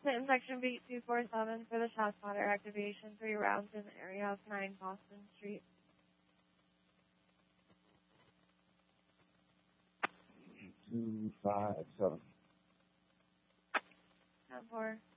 Clinton Section Beat 247 for the ShotSpotter activation, 3 rounds in the area of 9 Boston Street. 257. 10-4.